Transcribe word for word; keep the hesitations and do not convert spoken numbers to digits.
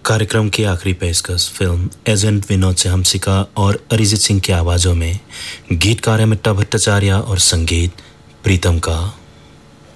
कार्यक्रम की आखिरी पेशकश फिल्म एजेंट विनोद से हमसिका और अरिजीत सिंह की आवाज़ों में। गीतकार है मिट्टा भट्टाचार्य और संगीत प्रीतम का।